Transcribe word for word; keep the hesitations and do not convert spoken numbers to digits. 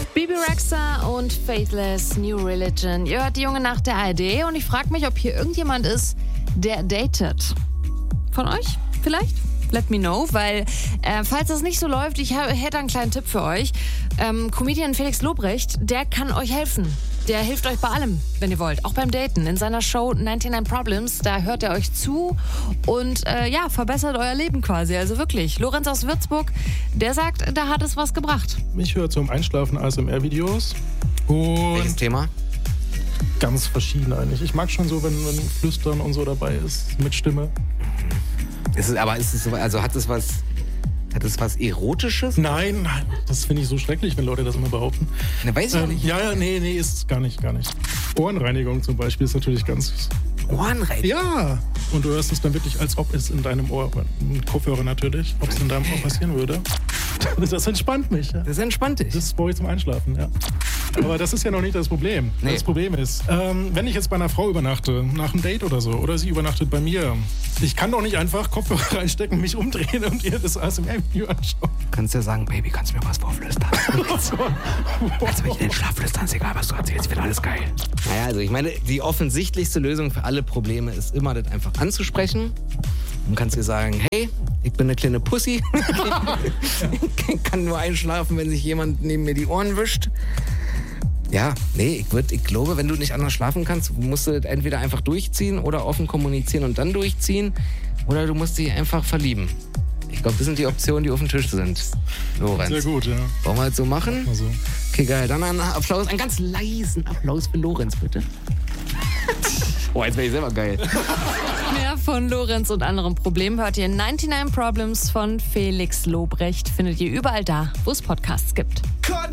Bebe Rexha und Faithless New Religion. Ihr hört die junge Nacht der A R D und ich frage mich, ob hier irgendjemand ist, der datet. Von euch vielleicht? Let me know, weil äh, falls das nicht so läuft, ich hab, hätte einen kleinen Tipp für euch. Ähm, Comedian Felix Lobrecht, der kann euch helfen. Der hilft euch bei allem, wenn ihr wollt. Auch beim Daten. In seiner Show neunundneunzig Problems, da hört er euch zu und äh, ja, verbessert euer Leben quasi. Also wirklich. Lorenz aus Würzburg, der sagt, da hat es was gebracht. Ich höre zum Einschlafen A S M R-Videos. Und welches Thema? Ganz verschieden eigentlich. Ich mag schon so, wenn, wenn Flüstern und so dabei ist, mit Stimme. Ist es, aber ist es so, also hat es was, hat es was Erotisches? Nein, nein, das finde ich so schrecklich, wenn Leute das immer behaupten. Ne, weiß ich ja Ähm, nicht. ja, ja, nee, nee, ist gar nicht, gar nicht. Ohrenreinigung zum Beispiel ist natürlich ganz... Ohrenreinigung? Ja, und du hörst es dann wirklich, als ob es in deinem Ohr, mit Kopfhörer natürlich, ob es in deinem Ohr passieren würde. Das entspannt mich. Ja. Das entspannt dich. Das brauche ich zum Einschlafen, ja. Aber das ist ja noch nicht das Problem. Nee. Das Problem ist, ähm, wenn ich jetzt bei einer Frau übernachte, nach einem Date oder so, oder sie übernachtet bei mir, ich kann doch nicht einfach Kopfhörer reinstecken, mich umdrehen und ihr das A S M R-Video anschauen. Du kannst ja sagen, Baby, kannst du mir was vorflüstern? Kannst du mich in den Schlaf flüstern? Ist egal, was du erzählst, wird alles geil. Naja, also ich meine, die offensichtlichste Lösung für alle Probleme ist immer, das einfach anzusprechen. Du kannst dir sagen, hey, ich bin eine kleine Pussy. Ich kann nur einschlafen, wenn sich jemand neben mir die Ohren wischt. Ja, nee, ich, würd, ich glaube, wenn du nicht anders schlafen kannst, musst du das entweder einfach durchziehen oder offen kommunizieren und dann durchziehen. Oder du musst dich einfach verlieben. Ich glaube, das sind die Optionen, die auf dem Tisch sind, Lorenz. Sehr gut, ja. Wollen wir das so machen? Also. Okay, geil. Dann einen Applaus, einen ganz leisen Applaus für Lorenz, bitte. Oh, jetzt wäre ich selber geil. Mehr von Lorenz und anderen Problemen hört ihr in neunundneunzig Problems von Felix Lobrecht. Findet ihr überall da, wo es Podcasts gibt.